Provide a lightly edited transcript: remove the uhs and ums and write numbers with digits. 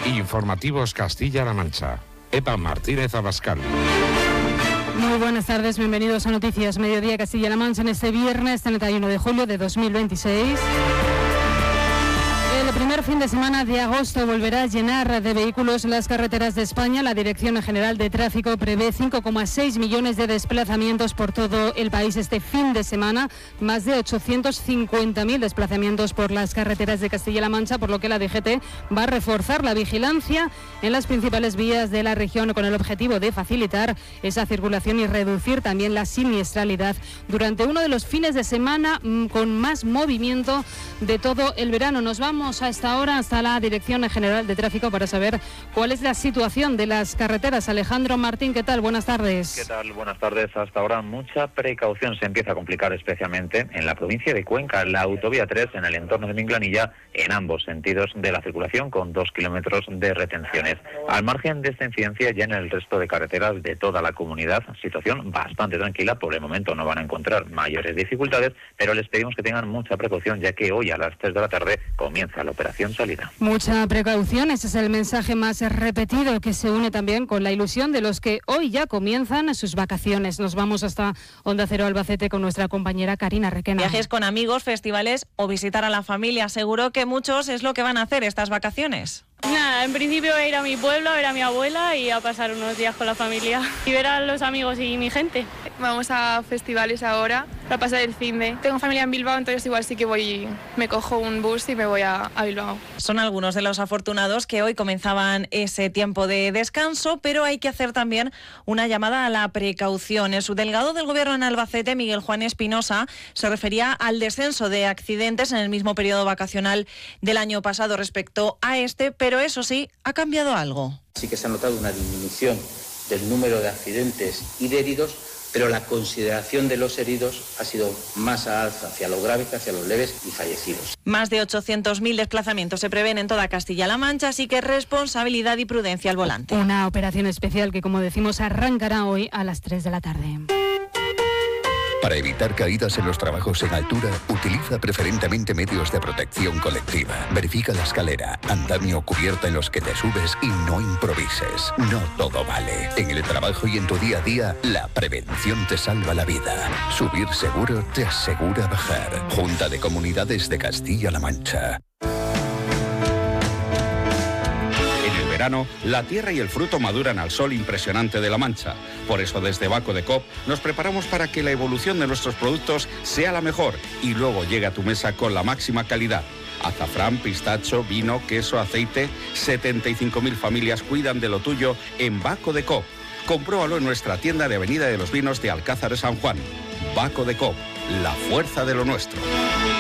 Informativos Castilla-La Mancha. Eva Martínez Abascal. Muy buenas tardes, bienvenidos a Noticias Mediodía Castilla-La Mancha en este viernes 31 de julio de 2026. El primer fin de semana de agosto volverá a llenar de vehículos las carreteras de España. La Dirección General de Tráfico prevé 5,6 millones de desplazamientos por todo el país este fin de semana, más de 850.000 desplazamientos por las carreteras de Castilla-La Mancha, por lo que la DGT va a reforzar la vigilancia en las principales vías de la región con el objetivo de facilitar esa circulación y reducir también la siniestralidad durante uno de los fines de semana con más movimiento de todo el verano. Nos vamos a esta hora hasta la Dirección General de Tráfico para saber cuál es la situación de las carreteras. Alejandro Martín, ¿qué tal? Buenas tardes. ¿Qué tal? Buenas tardes. Hasta ahora mucha precaución. Se empieza a complicar especialmente en la provincia de Cuenca, la autovía 3 en el entorno de Minglanilla, en ambos sentidos de la circulación, con 2 kilómetros de retenciones. Al margen de esta incidencia, ya en el resto de carreteras de toda la comunidad, situación bastante tranquila. Por el momento no van a encontrar mayores dificultades, pero les pedimos que tengan mucha precaución, ya que hoy a las 3 de la tarde comienza la operación salida. Mucha precaución, ese es el mensaje más repetido, que se une también con la ilusión de los que hoy ya comienzan sus vacaciones. Nos vamos hasta Onda Cero Albacete con nuestra compañera Karina Requena. Viajes con amigos, festivales o visitar a la familia. Seguro que muchos es lo que van a hacer estas vacaciones. Nada, en principio voy a ir a mi pueblo, a ver a mi abuela y a pasar unos días con la familia y ver a los amigos y mi gente. Vamos a festivales ahora para pasar el finde. Tengo familia en Bilbao, entonces igual sí que me cojo un bus y me voy a Bilbao. Son algunos de los afortunados que hoy comenzaban ese tiempo de descanso, pero hay que hacer también una llamada a la precaución. El subdelegado del Gobierno en Albacete, Miguel Juan Espinosa, se refería al descenso de accidentes en el mismo periodo vacacional del año pasado respecto a este, pero eso sí, ha cambiado algo. Sí que se ha notado una disminución del número de accidentes y de heridos, pero la consideración de los heridos ha sido más alza hacia los graves que hacia los leves y fallecidos. Más de 800.000 desplazamientos se prevén en toda Castilla-La Mancha, así que responsabilidad y prudencia al volante. Una operación especial que, como decimos, arrancará hoy a las 3 de la tarde. Para evitar caídas en los trabajos en altura, utiliza preferentemente medios de protección colectiva. Verifica la escalera, andamio o cubierta en los que te subes y no improvises. No todo vale. En el trabajo y en tu día a día, la prevención te salva la vida. Subir seguro te asegura bajar. Junta de Comunidades de Castilla-La Mancha. La tierra y el fruto maduran al sol impresionante de La Mancha. Por eso desde Baco de Coop nos preparamos para que la evolución de nuestros productos sea la mejor y luego llegue a tu mesa con la máxima calidad. Azafrán, pistacho, vino, queso, aceite. 75.000 familias cuidan de lo tuyo en Baco de Coop. Compruébalo en nuestra tienda de Avenida de los Vinos de Alcázar de San Juan. Baco de Coop, la fuerza de lo nuestro.